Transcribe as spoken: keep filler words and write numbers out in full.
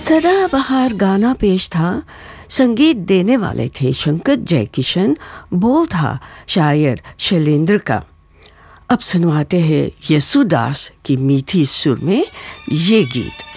सदाबहार गाना पेश था। संगीत देने वाले थे शंकर जयकिशन, बोल था शायर शैलेंद्र का। अब सुनवाते हैं यसुदास की मीठी सुर में ये गीत।